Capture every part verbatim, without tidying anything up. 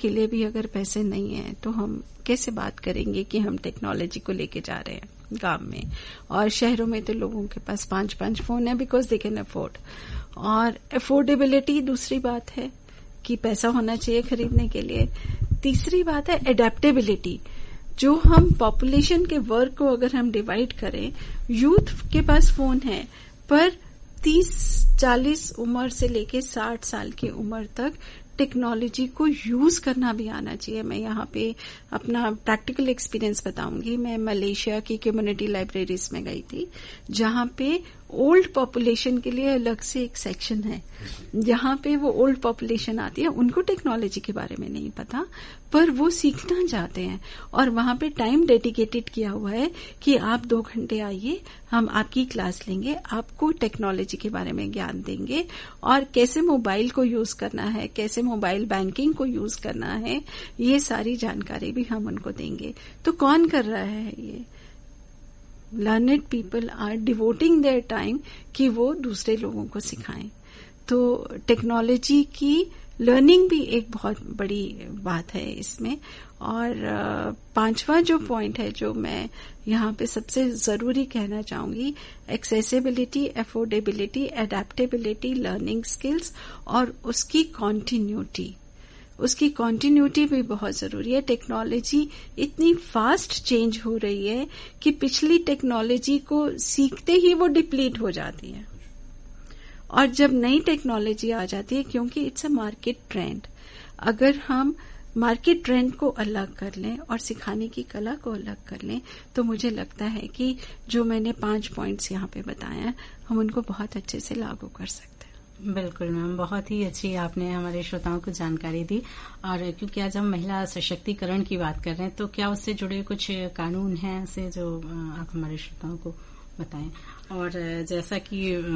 के लिए भी अगर पैसे नहीं है तो हम कैसे बात करेंगे कि हम टेक्नोलॉजी को लेके जा रहे हैं गांव में। और शहरों में तो लोगों के पास पांच पांच फोन है बिकॉज दे कैन अफोर्ड। और अफोर्डेबिलिटी दूसरी बात है कि पैसा होना चाहिए खरीदने के लिए। तीसरी बात है एडेप्टेबिलिटी। जो हम पॉपुलेशन के वर्ग को अगर हम डिवाइड करें, यूथ के पास फोन है पर तीस चालीस उम्र से लेके साठ साल की उम्र तक टेक्नोलॉजी को यूज करना भी आना चाहिए। मैं यहाँ पे अपना प्रैक्टिकल एक्सपीरियंस बताऊंगी। मैं मलेशिया की कम्युनिटी लाइब्रेरीज में गई थी जहाँ पे ओल्ड पॉपुलेशन के लिए अलग से एक सेक्शन है, जहाँ पे वो ओल्ड पॉपुलेशन आती है। उनको टेक्नोलॉजी के बारे में नहीं पता पर वो सीखना चाहते हैं और वहां पे टाइम डेडिकेटेड किया हुआ है कि आप दो घंटे आइए, हम आपकी क्लास लेंगे, आपको टेक्नोलॉजी के बारे में ज्ञान देंगे और कैसे मोबाइल को यूज करना है, कैसे मोबाइल बैंकिंग को यूज करना है, ये सारी जानकारी भी हम उनको देंगे। तो कौन कर रहा है ये? Learned people are devoting their time कि वो दूसरे लोगों को सिखाएं। तो टेक्नोलॉजी की लर्निंग भी एक बहुत बड़ी बात है इसमें। और पांचवा जो पॉइंट है जो मैं यहाँ पे सबसे जरूरी कहना चाहूंगी, accessibility, affordability, adaptability, learning skills और उसकी कॉन्टिन्यूटी। उसकी कॉन्टिन्यूटी भी बहुत जरूरी है। टेक्नोलॉजी इतनी फास्ट चेंज हो रही है कि पिछली टेक्नोलॉजी को सीखते ही वो डिप्लीट हो जाती है और जब नई टेक्नोलॉजी आ जाती है, क्योंकि इट्स अ मार्केट ट्रेंड, अगर हम मार्केट ट्रेंड को अलग कर लें और सिखाने की कला को अलग कर लें तो मुझे लगता है कि जो मैंने पांच पॉइंट्स यहाँ पे बताया हम उनको बहुत अच्छे से लागू कर सकते हैं। बिल्कुल मैम, बहुत ही अच्छी आपने हमारे श्रोताओं को जानकारी दी। और क्योंकि आज हम महिला सशक्तिकरण की बात कर रहे हैं तो क्या उससे जुड़े कुछ कानून हैं ऐसे जो आप हमारे श्रोताओं को बताएं। और जैसा कि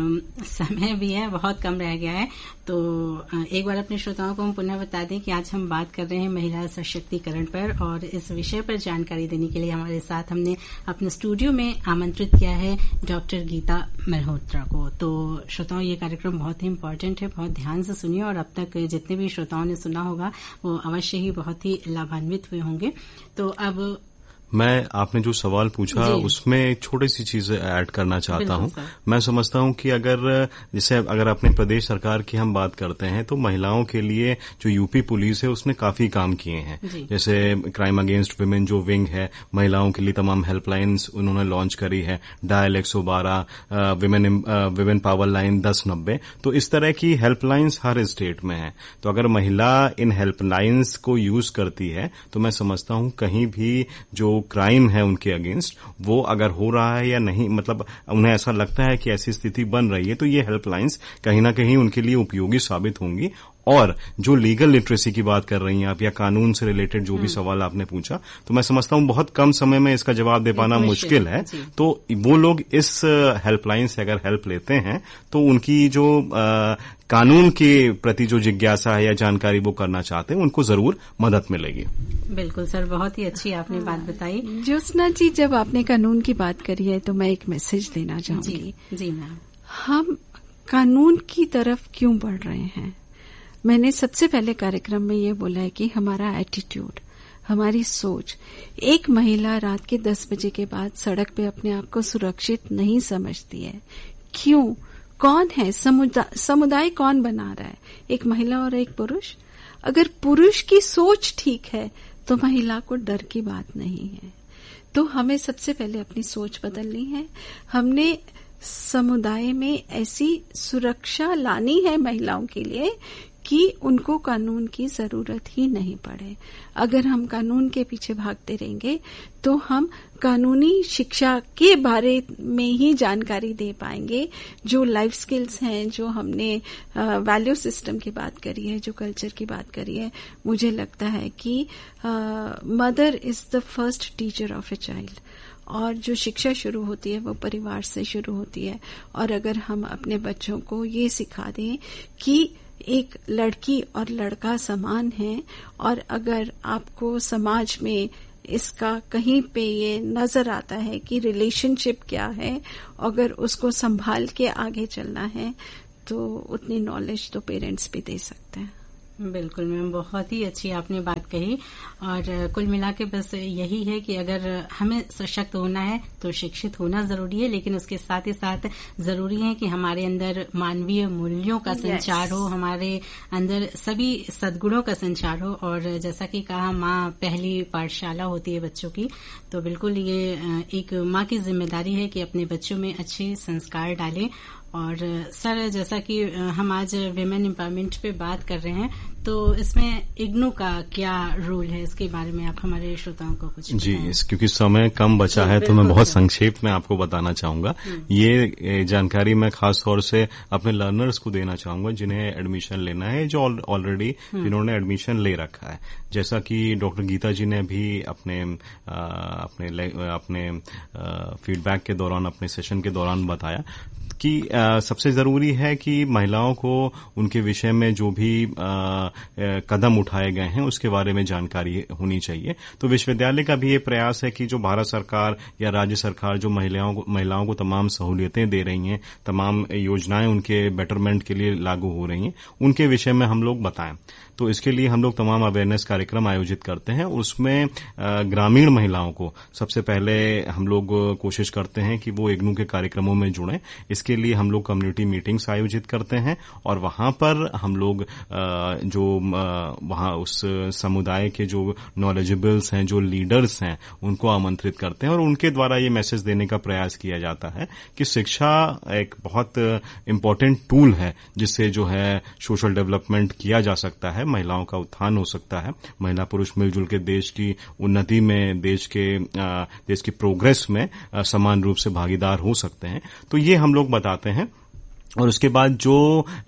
समय भी है बहुत कम रह गया है तो एक बार अपने श्रोताओं को हम पुनः बता दें कि आज हम बात कर रहे हैं महिला सशक्तिकरण पर और इस विषय पर जानकारी देने के लिए हमारे साथ हमने अपने स्टूडियो में आमंत्रित किया है डॉक्टर गीता मल्होत्रा को। तो श्रोताओं ये कार्यक्रम बहुत ही इम्पोर्टेंट है, बहुत ध्यान से सुनिए और अब तक जितने भी श्रोताओं ने सुना होगा वो अवश्य ही बहुत ही लाभान्वित हुए होंगे। तो अब मैं आपने जो सवाल पूछा उसमें एक छोटी सी चीज ऐड करना चाहता हूं। मैं समझता हूं कि अगर जैसे अगर अपने प्रदेश सरकार की हम बात करते हैं तो महिलाओं के लिए जो यूपी पुलिस है उसने काफी काम किए हैं। जैसे क्राइम अगेंस्ट वुमेन जो विंग है, महिलाओं के लिए तमाम हेल्पलाइंस उन्होंने लॉन्च करी है, डायल एक सौ बारह, विमेन विमेन पावर लाइन दस नब्बे। तो इस तरह की हेल्पलाइंस हर स्टेट में है। तो अगर महिला इन हेल्पलाइंस को यूज करती है तो मैं समझता हूं कहीं भी जो क्राइम है उनके अगेंस्ट वो अगर हो रहा है या नहीं, मतलब उन्हें ऐसा लगता है कि ऐसी स्थिति बन रही है तो ये हेल्पलाइंस कहीं ना कहीं उनके लिए उपयोगी साबित होंगी। और जो लीगल लिटरेसी की बात कर रही हैं आप या कानून से रिलेटेड जो भी सवाल आपने पूछा तो मैं समझता हूं बहुत कम समय में इसका जवाब दे पाना मुश्किल है। तो वो लोग इस हेल्पलाइन से अगर हेल्प लेते हैं तो उनकी जो आ, कानून के प्रति जो जिज्ञासा है या जानकारी वो करना चाहते हैं उनको जरूर मदद मिलेगी। बिल्कुल सर, बहुत ही अच्छी आपने बात बताई। ज्योत्सना जी, जब आपने कानून की बात करी है तो मैं एक मैसेज देना चाहूंगी। जी, जी मैम। हम कानून की तरफ क्यों बढ़ रहे हैं? मैंने सबसे पहले कार्यक्रम में ये बोला है कि हमारा एटीट्यूड, हमारी सोच। एक महिला रात के दस बजे के बाद सड़क पे अपने आप को सुरक्षित नहीं समझती है। क्यों? कौन है समुदाय? समुदाय कौन बना रहा है? एक महिला और एक पुरुष। अगर पुरुष की सोच ठीक है तो महिला को डर की बात नहीं है। तो हमें सबसे पहले अपनी सोच बदलनी है। हमने समुदाय में ऐसी सुरक्षा लानी है महिलाओं के लिए कि उनको कानून की जरूरत ही नहीं पड़े। अगर हम कानून के पीछे भागते रहेंगे तो हम कानूनी शिक्षा के बारे में ही जानकारी दे पाएंगे। जो लाइफ स्किल्स हैं, जो हमने वैल्यू सिस्टम की बात करी है, जो कल्चर की बात करी है, मुझे लगता है कि mother is the first teacher of a child. और जो शिक्षा शुरू होती है वो परिवार से शुरू होती है। और अगर हम अपने बच्चों को ये सिखा दें कि एक लड़की और लड़का समान है और अगर आपको समाज में इसका कहीं पे ये नजर आता है कि रिलेशनशिप क्या है, अगर उसको संभाल के आगे चलना है तो उतनी नॉलेज तो पेरेंट्स भी दे सकते हैं। बिल्कुल मैम, बहुत ही अच्छी आपने बात कही। और कुल मिला के बस यही है कि अगर हमें सशक्त होना है तो शिक्षित होना जरूरी है, लेकिन उसके साथ ही साथ जरूरी है कि हमारे अंदर मानवीय मूल्यों का संचार हो, हमारे अंदर सभी सद्गुणों का संचार हो। और जैसा कि कहा, माँ पहली पाठशाला होती है बच्चों की, तो बिल्कुल ये एक माँ की जिम्मेदारी है कि अपने बच्चों में अच्छे संस्कार डालें। और सर, जैसा कि हम आज विमेन एम्पावरमेंट पे बात कर रहे हैं, तो इसमें इग्नू का क्या रोल है, इसके बारे में आप हमारे श्रोताओं को कुछ जी, इस क्योंकि समय कम बचा है तो मैं बहुत संक्षेप में आपको बताना चाहूंगा। ये जानकारी मैं खास तौर से अपने लर्नर्स को देना चाहूंगा जिन्हें एडमिशन लेना है, जो ऑलरेडी जिन्होंने एडमिशन ले रखा है। जैसा कि डॉक्टर गीता जी ने भी अपने आ, अपने अपने फीडबैक के दौरान, अपने सेशन के दौरान बताया कि आ, सबसे जरूरी है कि महिलाओं को उनके विषय में जो भी आ, कदम उठाए गए हैं उसके बारे में जानकारी होनी चाहिए। तो विश्वविद्यालय का भी ये प्रयास है कि जो भारत सरकार या राज्य सरकार जो महिलाओं को महिलाओं को तमाम सहूलियतें दे रही हैं, तमाम योजनाएं उनके बेटरमेंट के लिए लागू हो रही हैं, उनके विषय में हम लोग बताएं। तो इसके लिए हम लोग तमाम अवेयरनेस कार्यक्रम आयोजित करते हैं। उसमें ग्रामीण महिलाओं को सबसे पहले हम लोग कोशिश करते हैं कि वो इग्नू के कार्यक्रमों में जुड़ें। इसके लिए हम लोग कम्युनिटी मीटिंग्स आयोजित करते हैं और वहां पर हम लोग जो वहां उस समुदाय के जो नॉलेजेबल्स हैं, जो लीडर्स हैं, उनको आमंत्रित करते हैं और उनके द्वारा ये मैसेज देने का प्रयास किया जाता है कि शिक्षा एक बहुत इम्पोर्टेंट टूल है जिससे जो है सोशल डेवलपमेंट किया जा सकता है, महिलाओं का उत्थान हो सकता है, महिला पुरुष मिलजुल के देश की उन्नति में, देश के देश की प्रोग्रेस में समान रूप से भागीदार हो सकते हैं। तो ये हम लोग बताते हैं। और उसके बाद जो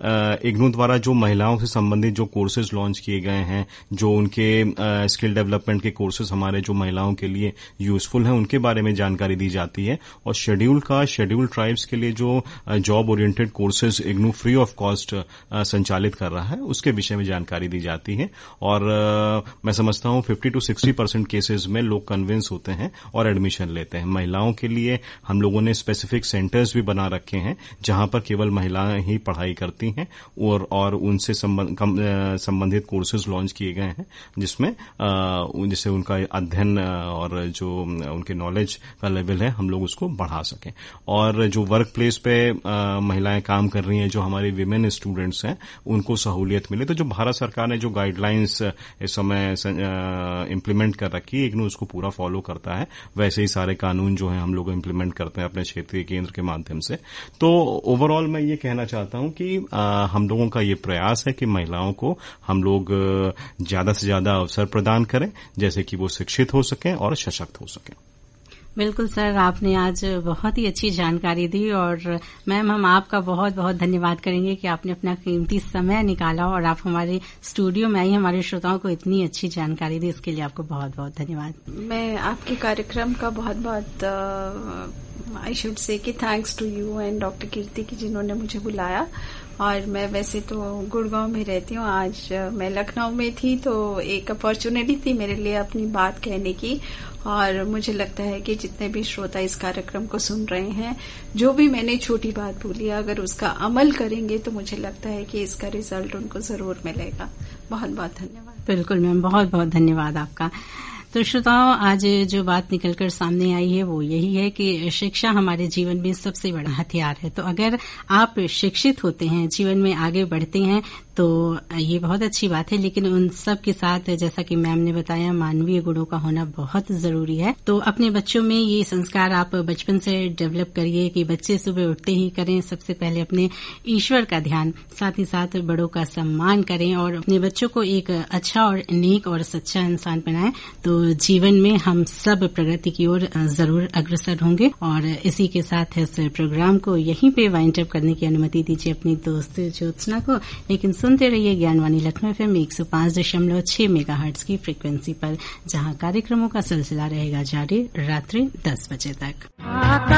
इग्नू द्वारा जो महिलाओं से संबंधित जो कोर्सेज लॉन्च किए गए हैं, जो उनके स्किल डेवलपमेंट के कोर्सेज हमारे जो महिलाओं के लिए यूजफुल हैं, उनके बारे में जानकारी दी जाती है। और शेड्यूल का शेड्यूल ट्राइब्स के लिए जो job oriented courses IGNOU free of cost संचालित कर रहा है, उसके विषय में जानकारी दी जाती है। और मैं समझता हूं fifty to sixty percent cases में लोग कन्विंस होते हैं और एडमिशन लेते हैं। महिलाओं के लिए हम लोगों ने स्पेसिफिक सेंटर्स भी बना रखे हैं जहां पर केवल महिलाएं ही पढ़ाई करती हैं और और उनसे संबंधित कोर्सेज लॉन्च किए गए हैं जिसमें जिससे उनका अध्ययन और जो उनके नॉलेज का लेवल है हम लोग उसको बढ़ा सकें। और जो वर्क प्लेस पे महिलाएं काम कर रही हैं, जो हमारी विमेन स्टूडेंट्स हैं, उनको सहूलियत मिले। तो जो भारत सरकार ने जो गाइडलाइंस इस समय इम्प्लीमेंट कर रखी है, इग्नू उसको पूरा फॉलो करता है। वैसे ही सारे कानून जो है हम लोग इम्प्लीमेंट करते हैं अपने क्षेत्रीय केंद्र के माध्यम से। तो ओवरऑल मैं ये कहना चाहता हूं कि आ, हम लोगों का ये प्रयास है कि महिलाओं को हम लोग ज्यादा से ज्यादा अवसर प्रदान करें, जैसे कि वो शिक्षित हो सकें और सशक्त हो सकें। बिल्कुल सर, आपने आज बहुत ही अच्छी जानकारी दी और मैम हम आपका बहुत बहुत धन्यवाद करेंगे कि आपने अपना कीमती समय निकाला और आप हमारे स्टूडियो में आई, हमारे श्रोताओं को इतनी अच्छी जानकारी दी। इसके लिए आपको बहुत बहुत धन्यवाद। मैं आपके कार्यक्रम का बहुत बहुत आई शुड से कि thanks to you and doctor कीर्ति की जिन्होंने मुझे बुलाया। और मैं वैसे तो गुड़गांव में रहती हूँ, आज मैं लखनऊ में थी, तो एक अपॉर्चुनिटी थी मेरे लिए अपनी बात कहने की। और मुझे लगता है कि जितने भी श्रोता इस कार्यक्रम को सुन रहे हैं, जो भी मैंने छोटी बात बोली, अगर उसका अमल करेंगे तो मुझे लगता है कि इसका रिजल्ट उनको जरूर मिलेगा। बहुत बहुत धन्यवाद। बिल्कुल मैम, बहुत बहुत धन्यवाद आपका। तो श्रोताओं, आज जो बात निकलकर सामने आई है वो यही है कि शिक्षा हमारे जीवन में सबसे बड़ा हथियार है। तो अगर आप शिक्षित होते हैं, जीवन में आगे बढ़ते हैं, तो ये बहुत अच्छी बात है। लेकिन उन सब के साथ, जैसा कि मैम ने बताया, मानवीय गुणों का होना बहुत जरूरी है। तो अपने बच्चों में ये संस्कार आप बचपन से डेवलप करिए कि बच्चे सुबह उठते ही करें सबसे पहले अपने ईश्वर का ध्यान, साथ ही साथ बड़ों का सम्मान करें और अपने बच्चों को एक अच्छा और नेक और सच्चा इंसान बनाएं। तो जीवन में हम सब प्रगति की ओर जरूर अग्रसर होंगे। और इसी के साथ इस प्रोग्राम को यहीं पे वाइंड अप करने की अनुमति दीजिए अपनी दोस्त ज्योत्सना को। लेकिन सुनते रहिए ज्ञानवाणी लखनऊ एफएम एक सौ पांच दशमलव छह मेगाहर्ट्ज की फ्रीक्वेंसी पर, जहां कार्यक्रमों का सिलसिला रहेगा जारी रात्रि दस बजे तक।